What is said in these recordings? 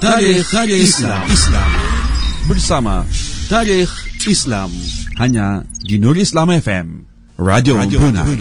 Tarikh Islam bersama Tarikh Islam hanya di Nur Islam FM, Radio Brunei.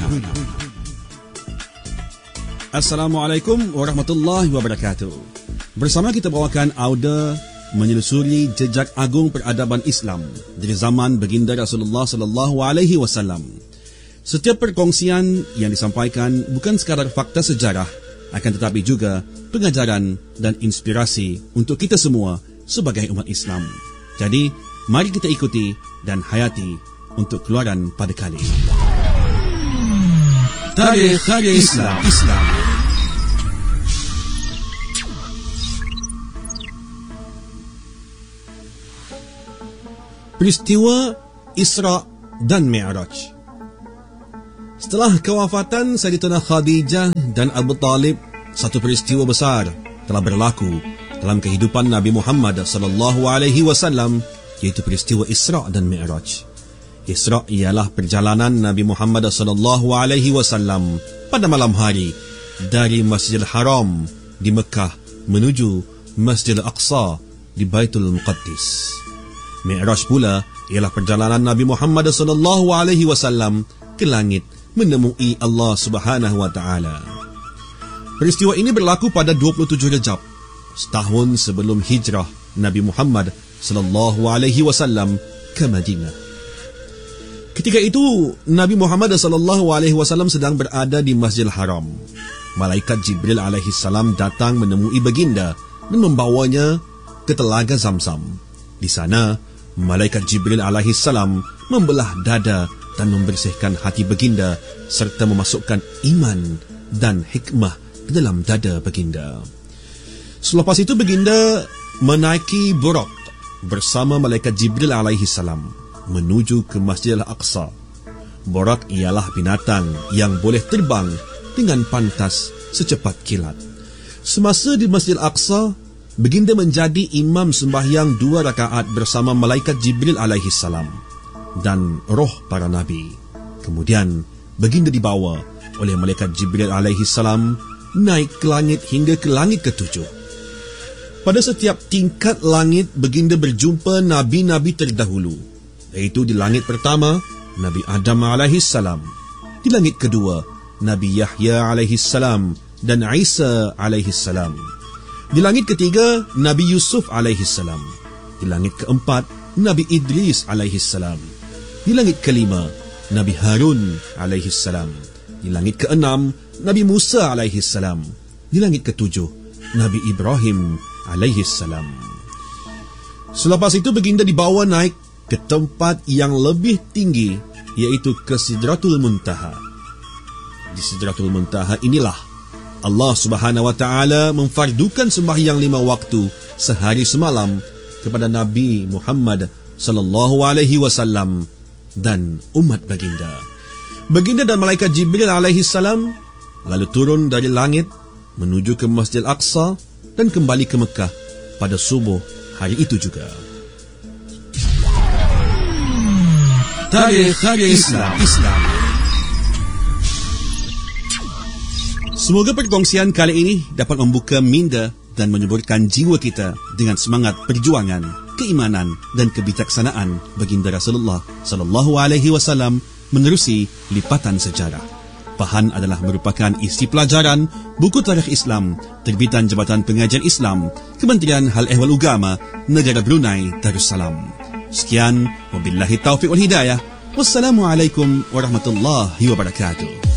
Assalamualaikum warahmatullahi wabarakatuh. Bersama kita bawakan audio menyelusuri jejak agung peradaban Islam dari zaman baginda Rasulullah sallallahu alaihi wasallam. Setiap perkongsian yang disampaikan bukan sekadar fakta sejarah, akan tetapi juga pengajaran dan inspirasi untuk kita semua sebagai umat Islam. Jadi, mari kita ikuti dan hayati untuk keluaran pada kali ini. Tarikh Islam. Peristiwa Isra dan Mi'raj. Setelah kewafatan Sayyidatina Khadijah dan Abu Talib, satu peristiwa besar telah berlaku dalam kehidupan Nabi Muhammad sallallahu alaihi wasallam, yaitu peristiwa Isra dan Mi'raj. Isra ialah perjalanan Nabi Muhammad sallallahu alaihi wasallam pada malam hari dari Masjidil Haram di Mekah menuju Masjidil Aqsa di Baitul Muqaddis. Mi'raj pula ialah perjalanan Nabi Muhammad sallallahu alaihi wasallam ke langit menemui Allah Subhanahu wa taala. Peristiwa ini berlaku pada 27 Rejab, setahun sebelum hijrah Nabi Muhammad sallallahu alaihi wasallam ke Madinah. Ketika itu Nabi Muhammad sallallahu alaihi wasallam sedang berada di Masjidil Haram. Malaikat Jibril alaihi salam datang menemui baginda dan membawanya ke telaga Zamzam. Di sana Malaikat Jibril alaihi salam membelah dada dan membersihkan hati baginda serta memasukkan iman dan hikmah ke dalam dada baginda. Selepas itu baginda menaiki Buraq bersama Malaikat Jibril alaihi salam menuju ke Masjidil Aqsa. Buraq ialah binatang yang boleh terbang dengan pantas secepat kilat. Semasa di Masjidil Aqsa, baginda menjadi imam sembahyang 2 rakaat bersama Malaikat Jibril alaihi salam dan roh para nabi. Kemudian baginda dibawa oleh Malaikat Jibril alaihi salam naik ke langit hingga ke langit ke-7. Pada setiap tingkat langit baginda berjumpa nabi-nabi terdahulu, iaitu di langit pertama Nabi Adam alaihi salam, di langit kedua Nabi Yahya alaihi salam dan Isa alaihi salam, di langit ketiga Nabi Yusuf alaihi salam, di langit keempat Nabi Idris alaihi salam, di langit kelima Nabi Harun alaihi salam, di langit keenam Nabi Musa alaihi salam, di langit ketujuh Nabi Ibrahim alaihi salam. Selepas itu baginda dibawa naik ke tempat yang lebih tinggi, iaitu ke Sidratul Muntaha. Di Sidratul Muntaha inilah Allah Subhanahu wa taala memfardukan sembahyang 5 waktu sehari semalam kepada Nabi Muhammad sallallahu alaihi wasallam dan umat baginda. Baginda dan Malaikat Jibril alaihi salam lalu turun dari langit menuju ke Masjidil Aqsa dan kembali ke Mekah pada subuh hari itu juga. Tarikh Islam. Semoga perkongsian kali ini dapat membuka minda dan menyuburkan jiwa kita dengan semangat perjuangan, keimanan dan kebijaksanaan baginda Rasulullah sallallahu alaihi wasallam menerusi lipatan sejarah. Bahan adalah merupakan isi pelajaran buku Tarikh Islam terbitan Jabatan Pengajian Islam, Kementerian Hal Ehwal Ugama, Negara Brunei Darussalam. Sekian, wabillahi taufiq wal hidayah. Wassalamualaikum warahmatullahi wabarakatuh.